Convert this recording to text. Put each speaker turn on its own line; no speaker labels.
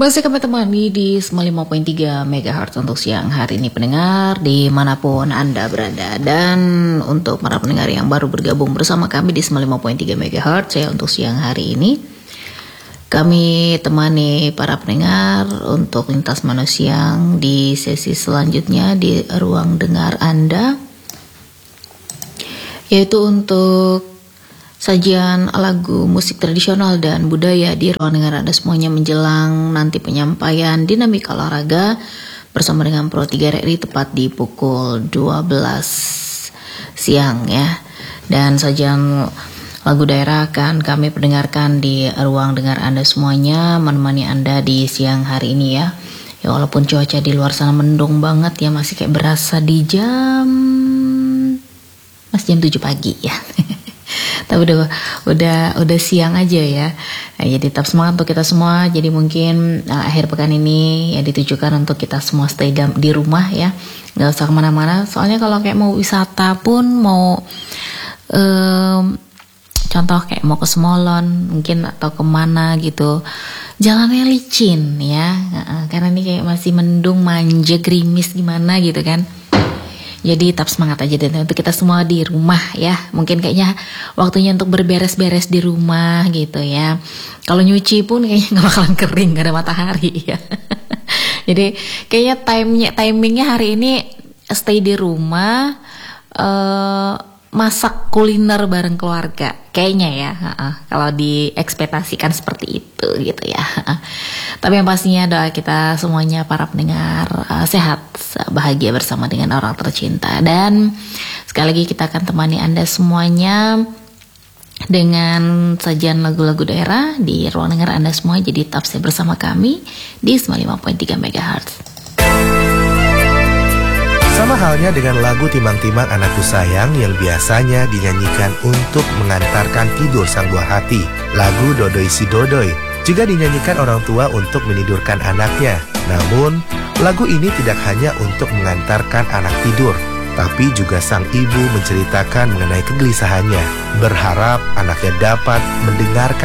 Masih kami temani di 95.3 MHz untuk siang hari ini pendengar dimanapun Anda berada. Dan untuk para pendengar yang baru bergabung bersama kami di 95.3 MHz, saya untuk siang hari ini kami temani para pendengar untuk lintas mana siang di sesi selanjutnya di ruang dengar Anda, yaitu untuk sajian lagu musik tradisional dan budaya di ruang dengar Anda semuanya menjelang nanti penyampaian dinamika olahraga bersama dengan Pro 3 RRI tepat di pukul 12 siang ya. Dan sajian lagu daerah akan kami perdengarkan di ruang dengar Anda semuanya, menemani Anda di siang hari ini ya. Ya walaupun cuaca di luar sana mendung banget ya, masih kayak berasa di jam 7 pagi ya. Tapi udah siang aja ya. Nah, jadi tetap semangat untuk kita semua. Jadi mungkin akhir pekan ini ya ditujukan untuk kita semua stay di rumah ya, nggak usah kemana-mana. Soalnya kalau kayak mau wisata pun, mau contoh kayak mau ke Smolon mungkin atau kemana gitu, jalannya licin ya, karena ini kayak masih mendung, manja, gerimis gimana gitu kan. Jadi tetap semangat aja dan untuk kita semua di rumah ya. Mungkin kayaknya waktunya untuk berberes-beres di rumah gitu ya. Kalau nyuci pun kayaknya gak bakalan kering, gak ada matahari ya. Jadi kayaknya timingnya hari ini stay di rumah, masak kuliner bareng keluarga kayaknya ya. Kalau diekspektasikan seperti itu gitu ya. Tapi yang pastinya doa kita semuanya para pendengar sehat, bahagia bersama dengan orang tercinta. Dan sekali lagi kita akan temani Anda semuanya dengan sajian lagu-lagu daerah di ruang dengar Anda semua. Jadi tetap stay bersama kami di 95.3 MHz.
Sama halnya dengan lagu Timang-Timang Anakku Sayang yang biasanya dinyanyikan untuk mengantarkan tidur sang buah hati. Lagu Dodoi Si Dodoi juga dinyanyikan orang tua untuk menidurkan anaknya. Namun, lagu ini tidak hanya untuk mengantarkan anak tidur, tapi juga sang ibu menceritakan mengenai kegelisahannya, berharap anaknya dapat mendengarkan